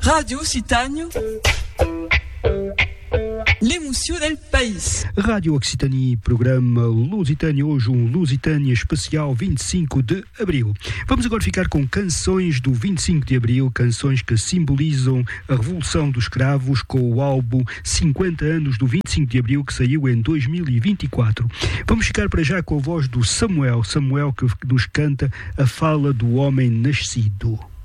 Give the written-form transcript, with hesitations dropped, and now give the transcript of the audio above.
Radio Occitanie, l'emotion del país. Rádio Occitanie, programa Lusitânia, hoje um Lusitânia especial 25 de Abril. Vamos agora ficar com canções do 25 de Abril, canções que simbolizam a Revolução dos Cravos, com o álbum 50 anos do 25 de Abril, que saiu em 2024. Vamos ficar para já com a voz do Samuel que nos canta a fala do homem nascido.